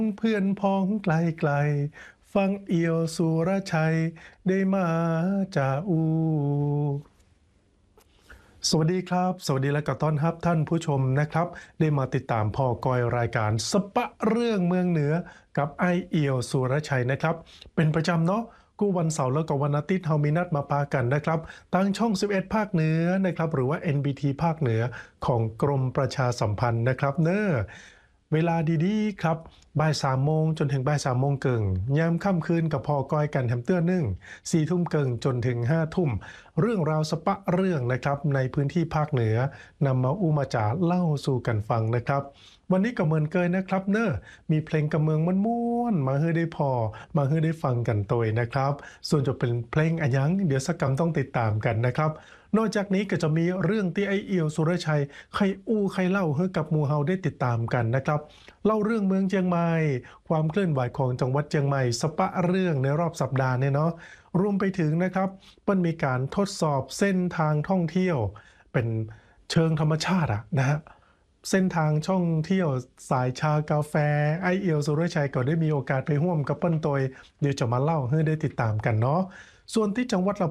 เพื่อนพ้องไกลไกลฟังเอี่ยวสุรชัยได้มาจาอูสวัสดีครับสวัสดีและก็ต้อนรับท่านผู้ชมนะครับได้มาติดตามพอกอยรายการสปะเรื่องเมืองเหนือกับไอเอี่ยวสุรชัยนะครับเป็นประจำเนาะกู้วันเสาร์แล้วก็วันอาทิตย์เฮามีนัดมาปากันนะครับตั้งช่อง11ภาคเหนือนะครับหรือว่า NBT ภาคเหนือของกรมประชาสัมพันธ์นะครับเนอะเวลาดีๆครับบ่าย3 โมงจนถึงบ่าย3 โมงเกิงยามค่ำคืนกับพอกอยกันแถมเตื้อนึ่ง4 ทุ่มเกิงจนถึง5 ทุ่มเรื่องราวสปะเรื่องนะครับในพื้นที่ภาคเหนือนำมาอู้มาจาเล่าสู่กันฟังนะครับวันนี้ก็เหมือนเกยนะครับเนอะมีเพลงกำเมืองม้วนๆมาให้ได้พอมาให้ได้ฟังกันตัวนะครับส่วนจะเป็นเพลงอะยังเดี๋ยวสักกำต้องติดตามกันนะครับนอกจากนี้ก็จะมีเรื่องที่ไอเอียวสุรชัยใครอู้ใครเล่าให้กับหมู่เฮาได้ติดตามกันนะครับเล่าเรื่องเมืองเชียงใหม่ความเคลื่อนไหวของจังหวัดเชียงใหม่สปะเรื่องในรอบสัปดาห์เนี่ยเนาะรวมไปถึงนะครับมันมีการทดสอบเส้นทางท่องเที่ยวเป็นเชิงธรรมชาติอะนะฮะเส้นทางท่องเที่ยวสายชากาแฟไอเอียวสุรชัยก็ได้มีโอกาสไปร่วมกับเปิ้นตอยเดี๋ยวจะมาเล่าให้ได้ติดตามกันเนาะส่วนที่จังหวัดลำ